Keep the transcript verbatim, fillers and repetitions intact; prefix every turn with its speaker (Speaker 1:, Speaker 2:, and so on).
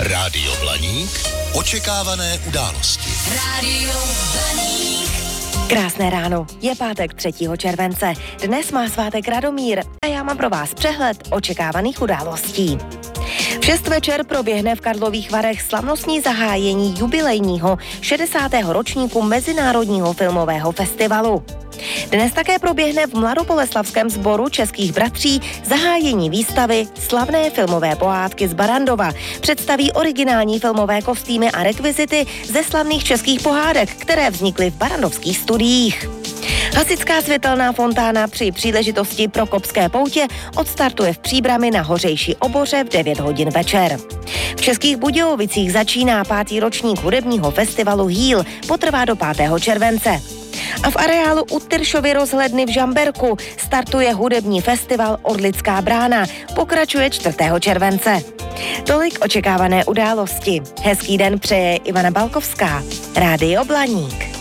Speaker 1: Rádio Blaník. Očekávané události.
Speaker 2: Rádio Blaník.
Speaker 3: Krásné ráno, je pátek třetího července. Dnes má svátek Radomír a já mám pro vás přehled očekávaných událostí. V šest večer proběhne v Karlových Varech slavnostní zahájení jubilejního šedesátého ročníku Mezinárodního filmového festivalu. Dnes také proběhne v Mladoboleslavském sboru Českých bratří zahájení výstavy Slavné filmové pohádky z Barrandova. Představí originální filmové kostýmy a rekvizity ze slavných českých pohádek, které vznikly v barrandovských studiích. Hasičská světelná fontána při příležitosti Prokopské poutě odstartuje v Příbrami na Hořejší Oboře v devět hodin večer. V Českých Budějovicích začíná pátý ročník hudebního festivalu Hýl, potrvá do pátého července. A v areálu u Tyršovy rozhledny v Žamberku startuje hudební festival Orlická brána, pokračuje čtvrtého července. Tolik očekávané události. Hezký den přeje Ivana Balkovská. Rádio Blaník.